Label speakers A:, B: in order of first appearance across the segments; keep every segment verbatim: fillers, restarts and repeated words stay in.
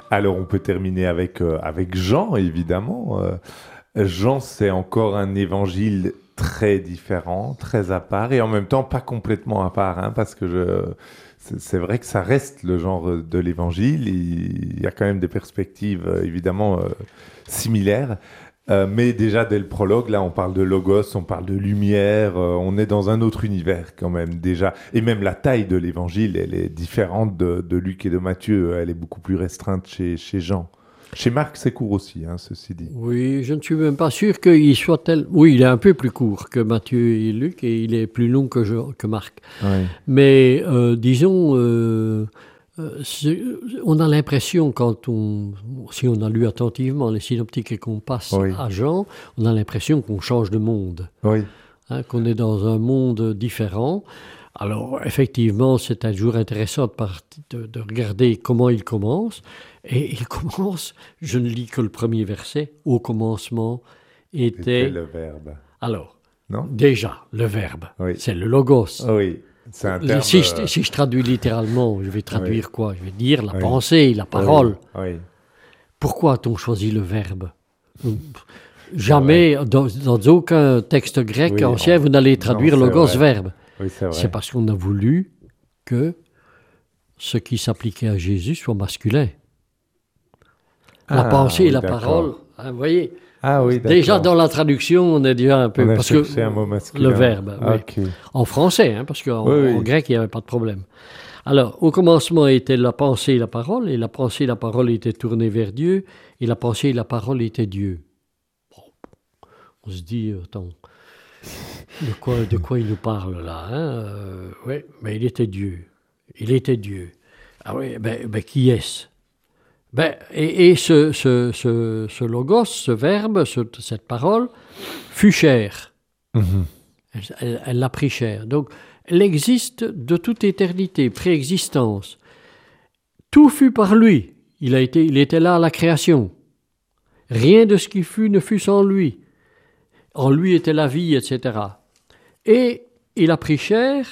A: Alors, on peut terminer avec, euh, avec Jean, évidemment. Euh, Jean, c'est encore un évangile très différent, très à part, et en même temps pas complètement à part, hein, parce que je, c'est, c'est vrai que ça reste le genre de l'évangile. Il, il y a quand même des perspectives, euh, évidemment, euh, similaires. Euh, mais déjà, dès le prologue, là, on parle de logos, on parle de lumière, euh, on est dans un autre univers quand même, déjà. Et même la taille de l'évangile, elle est différente de, de Luc et de Matthieu. Elle est beaucoup plus restreinte chez, chez Jean. Chez Marc, c'est court aussi, hein, ceci dit.
B: Oui, je ne suis même pas sûr qu'il soit tel... Oui, il est un peu plus court que Matthieu et Luc, et il est plus long que, je... que Marc.
A: Oui.
B: Mais, euh, disons... Euh... On a l'impression, quand on, si on a lu attentivement les synoptiques et qu'on passe
A: Oui.
B: à Jean, on a l'impression qu'on change de monde,
A: Oui.
B: hein, qu'on est dans un monde différent. Alors, effectivement, c'est toujours intéressant de, part- de, de regarder comment il commence. Et il commence, je ne lis que le premier verset, au commencement était...
A: C'était le verbe.
B: Alors,
A: Non?
B: déjà, le verbe,
A: Oui.
B: c'est le logos.
A: Oui. C'est un terme,
B: Si je,
A: euh,
B: si je traduis littéralement, je vais traduire
A: Oui.
B: quoi? Je vais dire la
A: Oui.
B: pensée, la parole.
A: Oui.
B: Pourquoi a-t-on choisi le verbe? Jamais, dans, dans aucun texte grec
A: Oui,
B: ancien,
A: on-
B: vous n'allez
A: non,
B: traduire
A: c'est
B: logos
A: vrai.
B: verbe.
A: Oui, c'est vrai.
B: C'est parce qu'on a voulu que ce qui s'appliquait à Jésus soit masculin. La
A: Ah,
B: pensée et
A: oui,
B: la
A: d'accord.
B: parole, hein, vous voyez,
A: Ah oui, d'accord.
B: déjà dans la traduction, on est déjà un peu...
A: On a
B: parce
A: cherché
B: que
A: un mot masculin.
B: le verbe, oui.
A: Ok.
B: En français, hein, parce qu'en
A: Oui, oui.
B: en grec, il n'y avait pas de problème. Alors, au commencement était la pensée et la parole, et la pensée et la parole étaient tournées vers Dieu, et la pensée et la parole étaient Dieu. Bon, on se dit, attends, de quoi, de quoi il nous parle là, hein? euh, Oui, mais il était Dieu. Il était Dieu. Ah oui, ben, ben qui est-ce? Ben, et, et ce, ce, ce, ce logos, ce verbe, ce- cette parole, fut chair.
A: Mhm.
B: Elle, elle- elle l'a pris cher. Donc, elle existe de toute éternité, préexistence. Tout fut par lui. Il, a été, il était là à la création. Rien de ce qui fut ne fut sans lui. En lui était la vie, et cetera. Et il a pris chair,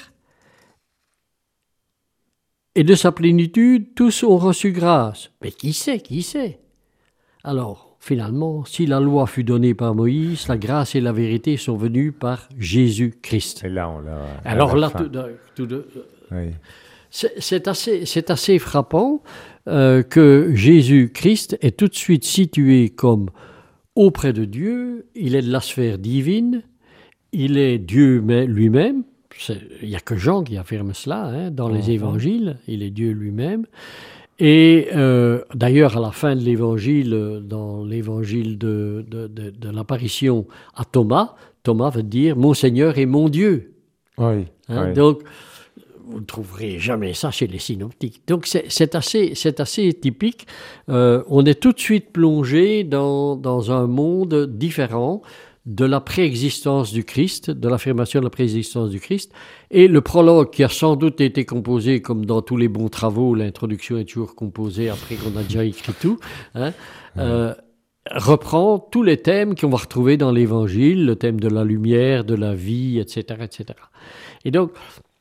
B: et de sa plénitude, tous ont reçu grâce. Mais qui sait, qui sait? Alors, finalement, si la loi fut donnée par Moïse, la grâce et la vérité sont venues par Jésus-Christ.
A: Et là, on l'a. à
B: Alors
A: la
B: là,
A: fin.
B: tout de- tout de-
A: Oui.
B: c'est c'est assez, c'est assez frappant euh, que Jésus-Christ est tout de suite situé comme auprès de Dieu, il est de la sphère divine, il est Dieu mais- lui-même. C'est- Il n'y a que Jean qui affirme cela hein, dans les
A: Mhm.
B: évangiles, il est Dieu lui-même. Et euh, d'ailleurs, à la fin de l'évangile, euh, dans l'évangile de, de, de- de l'apparition à Thomas, Thomas va dire « Mon Seigneur et mon Dieu ».
A: Oui.
B: Hein,
A: oui.
B: donc, vous ne trouverez jamais ça chez les synoptiques. Donc, c'est, c'est, assez, c'est assez typique. Euh, on est tout de suite plongé dans, dans un monde différent de la préexistence du Christ, de l'affirmation de la préexistence du Christ. Et le prologue, qui a sans doute été composé, comme dans tous les bons travaux, l'introduction est toujours composée après qu'on a déjà écrit tout, hein, euh, reprend tous les thèmes qu'on va retrouver dans l'Évangile, le thème de la lumière, de la vie, et cetera, et cetera. Et donc,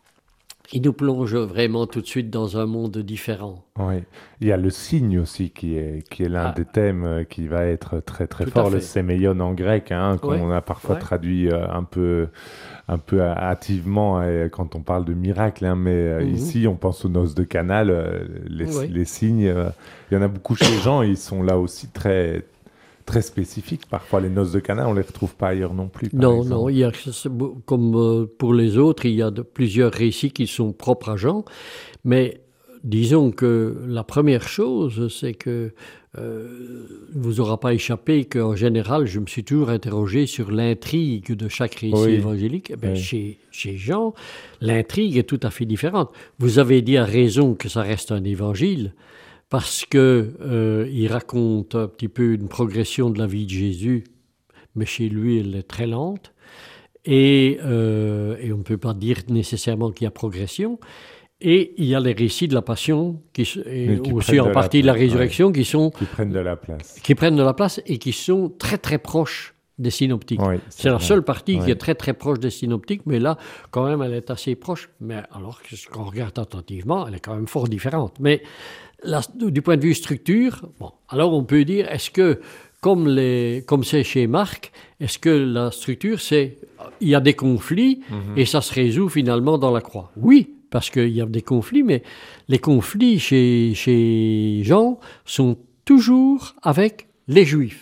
B: il nous plonge vraiment tout de suite dans un monde différent.
A: Oui. Il y a le signe aussi qui est, qui est l'un
B: Ah.
A: des thèmes euh, qui va être très très
B: Tout à
A: fort, le
B: fait.
A: séméion en grec, hein, qu'on
B: Ouais.
A: a parfois
B: Ouais.
A: traduit euh, un peu, un peu hâtivement euh, quand on parle de miracle. Hein, mais euh,
B: Mhm.
A: ici, on pense aux noces de Canal, euh, les,
B: Ouais.
A: les signes. euh, il y en a beaucoup chez les gens, ils sont là aussi très très spécifiques. Parfois, les noces de Cana, on les retrouve pas ailleurs non plus. par
B: Non,
A: exemple.
B: non, il y a, c'est beau- comme euh, pour les autres, il y a de, plusieurs récits qui sont propres à Jean, mais disons que la première chose, c'est que euh, il ne vous aura pas échappé qu'en général, je me suis toujours interrogé sur l'intrigue de chaque récit
A: Oui.
B: évangélique. Eh bien,
A: Oui.
B: chez, chez Jean, l'intrigue est tout à fait différente. Vous avez dit à raison que ça reste un évangile, parce que euh, il raconte un petit peu une progression de la vie de Jésus, mais chez lui, elle est très lente. Et, euh, et on ne peut pas dire nécessairement qu'il y a progression. Et il y a les récits de la Passion, qui, s- et
A: Mais qui
B: aussi
A: prennent
B: en
A: de la
B: partie de la
A: place,
B: résurrection, qui, sont,
A: Qui prennent de la place.
B: qui prennent de la place et qui sont très très proches des synoptiques.
A: Oui,
B: C'est la
A: vrai.
B: seule partie qui
A: Ouais.
B: est très très proche des synoptiques, mais là, quand même, elle est assez proche. Mais alors que quand on regarde attentivement, elle est quand même fort différente. Mais la, du point de vue structure, bon, alors on peut dire, est-ce que, comme, les, comme c'est chez Marc, est-ce que la structure, c'est, il y a des conflits mm-hmm. et ça se résout finalement dans la croix? Oui, parce qu'il y a des conflits, mais les conflits chez, chez Jean sont toujours avec les Juifs.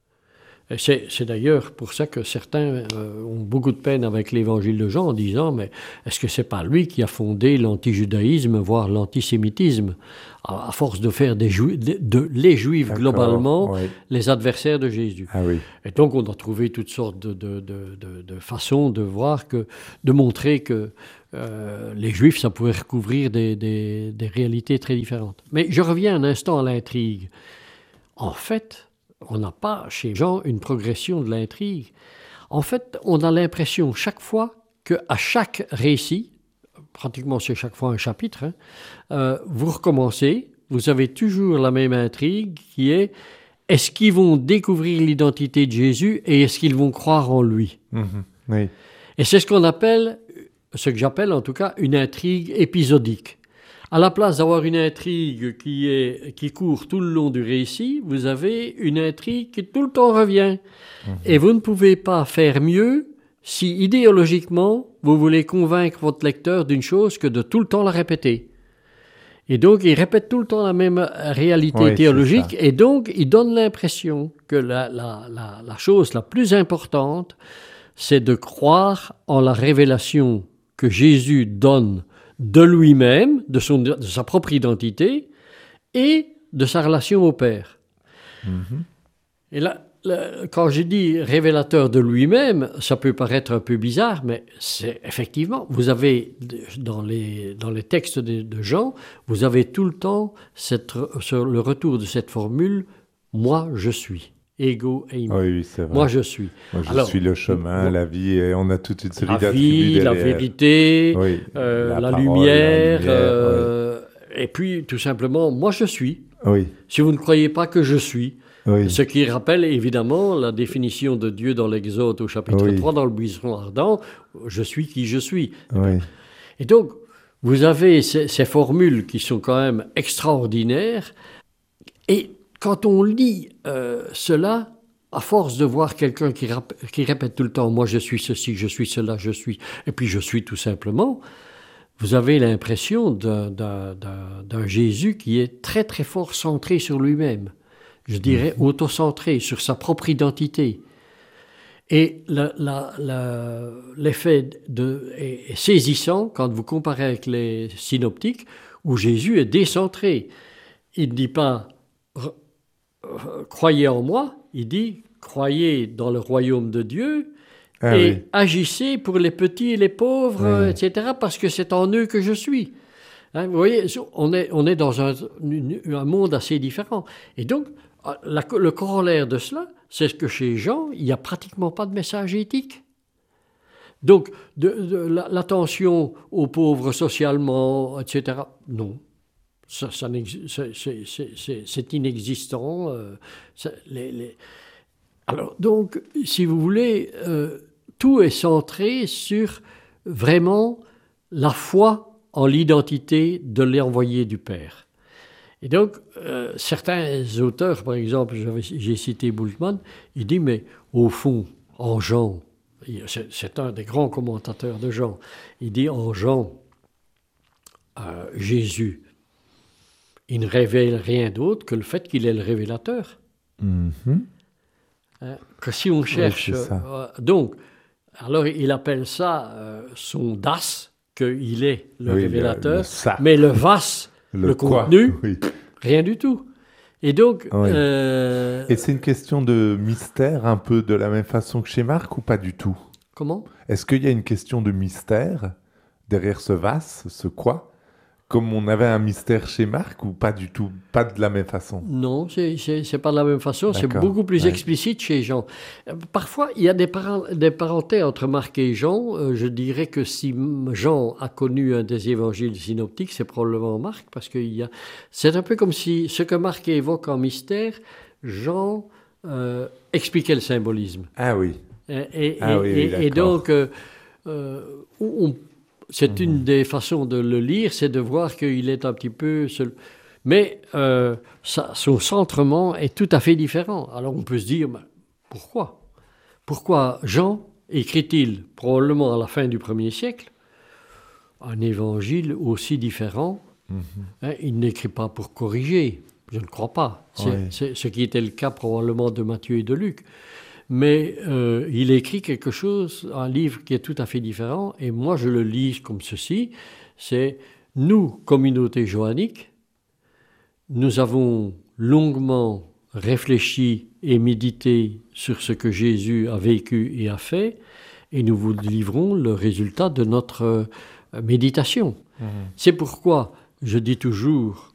B: C'est, c'est d'ailleurs pour ça que certains euh, ont beaucoup de peine avec l'évangile de Jean en disant, mais est-ce que c'est pas lui qui a fondé l'antijudaïsme, voire l'antisémitisme, à, à force de faire des Juifs, de, de les Juifs D'accord, globalement, oui. les adversaires de Jésus.
A: Ah oui.
B: Et donc on a trouvé toutes sortes de, de, de, de, de façons de voir que, de montrer que euh, les Juifs, ça pouvait recouvrir des, des, des réalités très différentes. Mais je reviens un instant à l'intrigue. En fait, on n'a pas chez Jean une progression de l'intrigue. En fait, on a l'impression chaque fois qu'à chaque récit, pratiquement c'est chaque fois un chapitre, hein, euh, vous recommencez, vous avez toujours la même intrigue qui est est-ce qu'ils vont découvrir l'identité de Jésus et est-ce qu'ils vont croire en lui?
A: Mmh, oui.
B: Et c'est ce qu'on appelle, ce que j'appelle en tout cas, une intrigue épisodique. À la place d'avoir une intrigue qui, est, qui court tout le long du récit, vous avez une intrigue qui tout le temps revient. Mmh. Et vous ne pouvez pas faire mieux si idéologiquement, vous voulez convaincre votre lecteur d'une chose que de tout le temps la répéter. Et donc, il répète tout le temps la même réalité oui, théologique, et donc, il donne l'impression que la, la, la, la chose la plus importante, c'est de croire en la révélation que Jésus donne de lui-même, de, son, de sa propre identité, et de sa relation au Père. Mm-hmm. Et là, là, quand je dis révélateur de lui-même, ça peut paraître un peu bizarre, mais c'est effectivement, vous avez, dans les, dans les textes de, de Jean, vous avez tout le temps cette, sur le retour de cette formule « moi, je suis ». Ego eimi.
A: Oui, oui, c'est vrai.
B: Moi, je suis.
A: Moi, je
B: Alors,
A: suis le chemin, bon, la vie, et on a toute une série
B: la
A: d'attributs
B: vie, la vérité,
A: oui,
B: euh, la, la,
A: parole,
B: lumière,
A: la lumière,
B: euh, oui. Et puis, tout simplement, moi, je suis.
A: Oui.
B: Si vous ne croyez pas que je suis,
A: oui.
B: ce qui rappelle évidemment la définition de Dieu dans l'Exode au chapitre oui. trois, dans le buisson ardent, je suis qui je suis.
A: Oui.
B: Et donc, vous avez ces, ces formules qui sont quand même extraordinaires, et quand on lit euh, cela, à force de voir quelqu'un qui, rap- qui répète tout le temps « moi je suis ceci, je suis cela, je suis », et puis je suis tout simplement, vous avez l'impression d'un, d'un, d'un, d'un Jésus qui est très très fort centré sur lui-même, je dirais mmh. autocentré, sur sa propre identité. Et la, la, la, l'effet de, est, est saisissant quand vous comparez avec les synoptiques, où Jésus est décentré. Il ne dit pas « croyez en moi », il dit « croyez dans le royaume de Dieu ah, et oui. agissez pour les petits et les pauvres, oui. et cetera, parce que c'est en eux que je suis. Hein, » Vous voyez, on est, on est dans un, un monde assez différent. Et donc, la, le corollaire de cela, c'est que chez Jean, il n'y a pratiquement pas de message éthique. Donc, de, de, la, l'attention aux pauvres socialement, et cetera, non. Ça, ça c'est, c'est, c'est, c'est inexistant. Euh, ça, les, les... Alors, donc, si vous voulez, euh, tout est centré sur vraiment la foi en l'identité de l'envoyé du Père. Et donc, euh, certains auteurs, par exemple, j'avais, j'ai cité Bultmann, il dit, mais au fond, en Jean, c'est, c'est un des grands commentateurs de Jean, il dit, en Jean, euh, Jésus, il ne révèle rien d'autre que le fait qu'il est le révélateur. Mm-hmm. Hein, que si on cherche... Oui, euh, donc, alors il appelle ça euh, son das, qu'il est le oui, révélateur, le, le mais le vas, le, le contenu, oui. rien du tout. Et donc...
A: Oui.
B: Euh...
A: Et c'est une question de mystère, un peu de la même façon que chez Marc, ou pas du tout?
B: Comment?
A: Est-ce qu'il y a une question de mystère derrière ce vas, ce quoi? Comme on avait un mystère chez Marc, ou pas du tout, pas de la même façon? Non,
B: c'est, c'est, c'est pas de la même façon, D'accord. c'est beaucoup plus ouais. explicite chez Jean. Parfois, il y a des, parent, des parentés entre Marc et Jean. Euh, je dirais que si Jean a connu un des évangiles synoptiques, c'est probablement Marc, parce que il y a... c'est un peu comme si ce que Marc évoque en mystère, Jean euh, expliquait le symbolisme.
A: Ah oui.
B: Et, et,
A: ah,
B: et,
A: oui,
B: et,
A: oui,
B: et donc, euh, euh, on C'est mmh. une des façons de le lire, c'est de voir qu'il est un petit peu... Seul. Mais euh, ça, son centrement est tout à fait différent. Alors on peut se dire, ben, pourquoi Pourquoi Jean écrit-il, probablement à la fin du premier siècle, un évangile aussi différent? Mm-hmm. Hein, il n'écrit pas pour corriger, je ne crois pas. C'est, oui. c'est ce qui était le cas probablement de Matthieu et de Luc. Mais euh, il écrit quelque chose, un livre qui est tout à fait différent, et moi je le lis comme ceci, c'est « Nous, communauté johannique, nous avons longuement réfléchi et médité sur ce que Jésus a vécu et a fait, et nous vous livrons le résultat de notre euh, méditation. Mmh. » C'est pourquoi je dis toujours